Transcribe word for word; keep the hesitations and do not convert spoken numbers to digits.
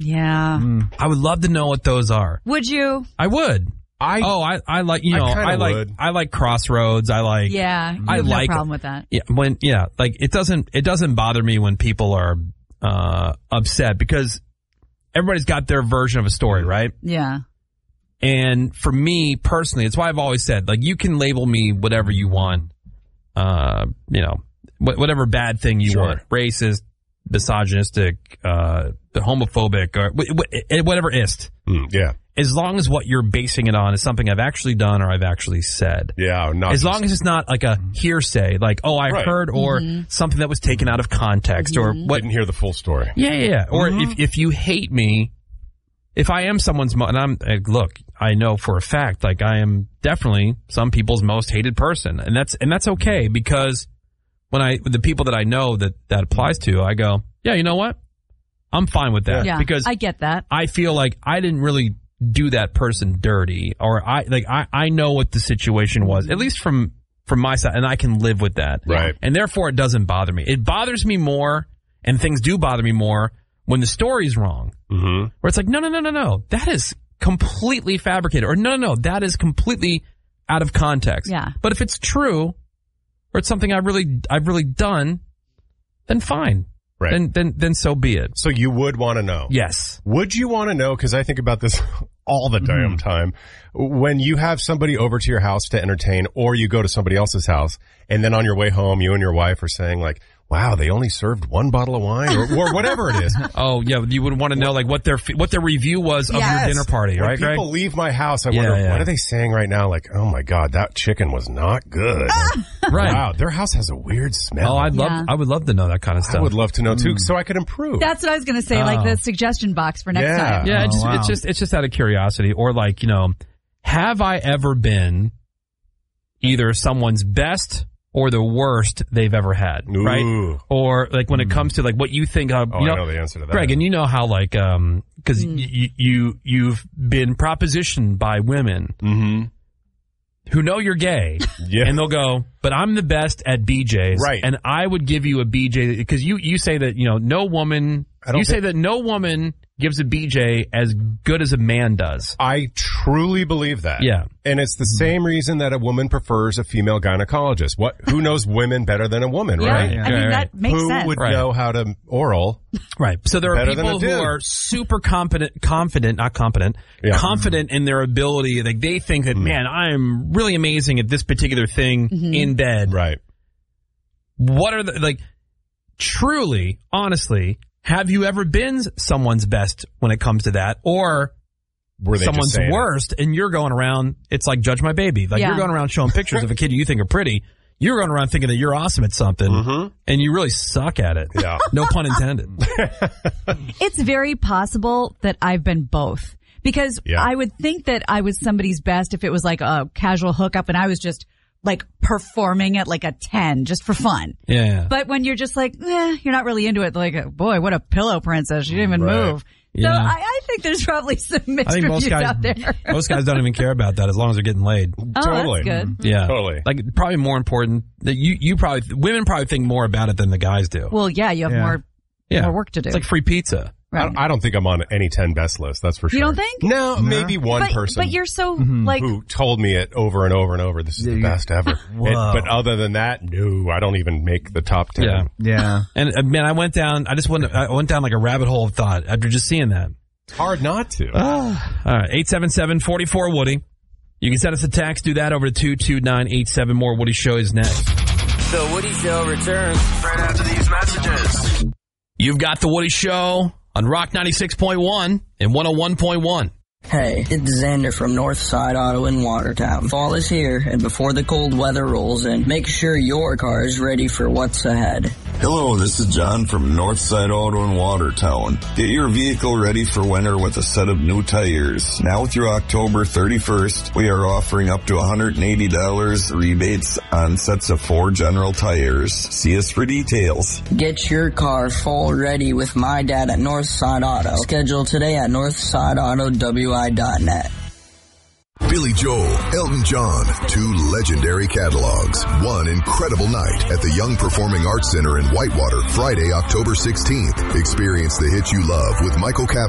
Yeah. Mm. I would love to know what those are. Would you? I would. I oh, I, I like you know I, I like would. I like Crossroads. I like Yeah. I no like problem with that. Yeah, when yeah, like it doesn't it doesn't bother me when people are uh, upset because everybody's got their version of a story, right? Yeah. And for me personally, it's why I've always said, like, you can label me whatever you want, uh, you know, wh- whatever bad thing you Sure. want, racist, misogynistic, uh, homophobic, or wh- wh- whatever ist. Mm, yeah. As long as what you're basing it on is something I've actually done or I've actually said. Yeah. Not As just, long as it's not like a hearsay, like, oh, I Right. heard, or Mm-hmm. something that was taken out of context, or what. didn't hear the full story. Yeah, yeah, yeah. Or if, if you hate me, if I am someone's, mo- and I'm, uh, look, I know for a fact, like, I am definitely some people's most hated person. And that's, and that's okay, because when I, with the people that I know that that applies to, I go, yeah, you know what? I'm fine with that. Yeah. Because I get that. I feel like I didn't really do that person dirty, or I, like, I, I know what the situation was, at least from, from my side, and I can live with that. Right. And therefore it doesn't bother me. It bothers me more, and things do bother me more when the story's wrong. Mm-hmm. Where it's like, no, no, no, no, no. That is completely fabricated. Or no, no, no. That is completely out of context. Yeah. But if it's true, or it's something I really, I've really done, then fine. Right. Then, then, then so be it. So you would want to know. Yes. Would you want to know, because I think about this all the damn time, when you have somebody over to your house to entertain, or you go to somebody else's house, and then on your way home, you and your wife are saying, like, wow, they only served one bottle of wine, or, or whatever it is. Oh, yeah, you would want to know, like, what their what their review was of Yes. your dinner party, When right, people Greg? leave my house, I Yeah, wonder, yeah. what are they saying right now? Like, oh my God, that chicken was not good. Right. Wow, their house has a weird smell. Oh, I'd love, Yeah. I would love to know that kind of stuff. I would love to know too, so I could improve. That's what I was going to say, like Oh. the suggestion box for next Yeah. time. Yeah, Oh, it's, just, wow. it's just it's just out of curiosity, or like, you know, have I ever been either someone's best or the worst they've ever had, Ooh. right? Or like when it comes to like what you think of, Oh, you I know, know the answer to that. Greg, and you know how like um because you you you've been propositioned by women Mm-hmm. who know you're gay, Yeah. and they'll go, but I'm the best at B Js, Right. And I would give you a B J because you you say that you know no woman, I don't you say think- that no woman gives a B J as good as a man does. I truly believe that. Yeah. And it's the same reason that a woman prefers a female gynecologist. What? Who knows women better than a woman, Yeah, right? Yeah. I mean, Right. that makes Who sense. would Right. know how to oral? Right. So there are Better than people a who dude. are super competent, confident, not competent, Yeah. confident in their ability. Like they think that, man, I'm really amazing at this particular thing in bed. Right. What are the, like, truly, honestly, have you ever been someone's best when it comes to that? Or Were they just someone's saying it? worst and you're going around, it's like Judge My Baby. Like Yeah. you're going around showing pictures of a kid you think are pretty. You're going around thinking that you're awesome at something Mm-hmm. and you really suck at it. Yeah. No pun intended. It's very possible that I've been both. Because Yeah. I would think that I was somebody's best if it was like a casual hookup and I was just like performing at like a ten just for fun. Yeah. But when you're just like, eh, you're not really into it, like, boy, what a pillow princess. She didn't even Right. move. Yeah. So I, I think there's probably some mixed I think most reviews guys, out there. most guys don't even care about that as long as they're getting laid. Oh, Totally. that's good. Yeah. Totally. Like probably more important that you, you probably, women probably think more about it than the guys do. Well, yeah, you have Yeah. more yeah. more work to do. It's like free pizza. I, right. don't, I don't think I'm on any ten best list. That's for sure. You don't think? No, maybe one but, person. but you're so like, who told me it over and over and over. This is Yeah, the you- best ever. Whoa. It- but other than that, no, I don't even make the top ten. Yeah. Yeah. And uh, man, I went down, I just went, I went down like a rabbit hole of thought after just seeing that. It's hard not to. All right. eight seven seven, four four, Woody. You can send us a text. Do that over to two two nine eight seven. More Woody Show is next. The Woody Show returns right after these messages. You've got the Woody Show on Rock ninety-six point one and one oh one point one. Hey, it's Xander from Northside Auto in Watertown. Fall is here, and before the cold weather rolls in, make sure your car is ready for what's ahead. Hello, this is John from Northside Auto in Watertown. Get your vehicle ready for winter with a set of new tires. Now through October thirty-first, we are offering up to one hundred eighty dollars rebates on sets of four General tires. See us for details. Get your car full ready with my dad at Northside Auto. Schedule today at northside auto w i dot net. Billy Joel, Elton John, two legendary catalogs, one incredible night at the Young Performing Arts Center in Whitewater, Friday, October sixteenth. Experience the hits you love with Michael Cap